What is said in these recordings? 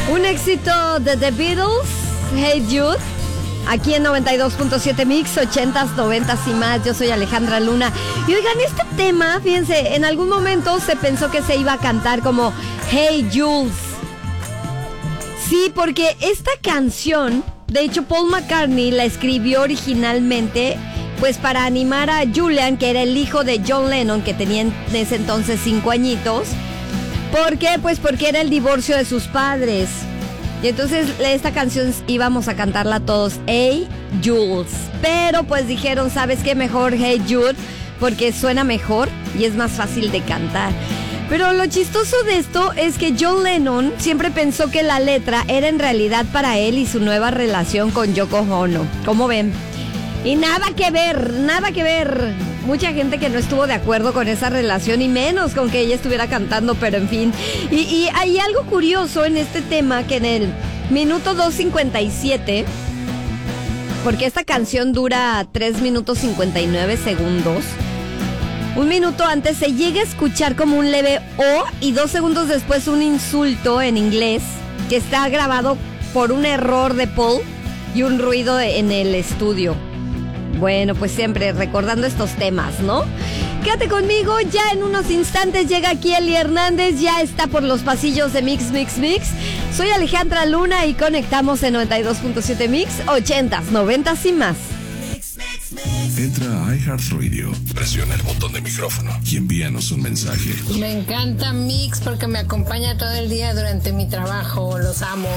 Un éxito de The Beatles, Hey Jude, aquí en 92.7 Mix, 80s, 90s y más. Yo soy Alejandra Luna. Y oigan, este tema, fíjense, en algún momento se pensó que se iba a cantar como Hey Jules. Sí, porque esta canción, de hecho Paul McCartney la escribió originalmente pues para animar a Julian, que era el hijo de John Lennon, que tenía en ese entonces 5 añitos. ¿Por qué? Pues porque era el divorcio de sus padres. Y entonces esta canción íbamos a cantarla todos, Hey Jules. Pero pues dijeron, ¿sabes qué? Mejor Hey Jude, porque suena mejor y es más fácil de cantar. Pero lo chistoso de esto es que John Lennon siempre pensó que la letra era en realidad para él y su nueva relación con Yoko Ono. ¿Cómo ven? Y nada que ver, nada que ver. Mucha gente que no estuvo de acuerdo con esa relación y menos con que ella estuviera cantando, pero en fin. Y hay algo curioso en este tema, que en el minuto 2:57, porque esta canción dura 3 minutos 59 segundos, un minuto antes se llega a escuchar como un leve O y 2 segundos después un insulto en inglés que está grabado por un error de Paul y un ruido en el estudio. Bueno, pues siempre recordando estos temas, ¿no? Quédate conmigo, ya en unos instantes llega aquí Eli Hernández, ya está por los pasillos de Mix, Mix, Mix. Soy Alejandra Luna y conectamos en 92.7 Mix, 80s, 90s y más. Entra a iHeartRadio, presiona el botón de micrófono y envíanos un mensaje. Me encanta Mix porque me acompaña todo el día durante mi trabajo, los amo.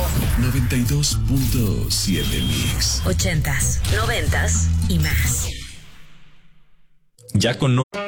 92.7 Mix. 80s, 90s y más. Ya con